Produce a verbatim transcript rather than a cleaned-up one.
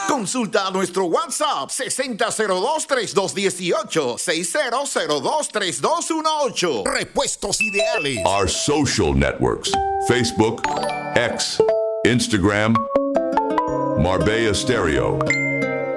Consulta nuestro WhatsApp sesenta cero dos, treinta y dos dieciocho, sesenta cero dos, treinta y dos dieciocho. Repuestos Ideales. Our social networks: Facebook, X, Instagram, Marbella Stereo.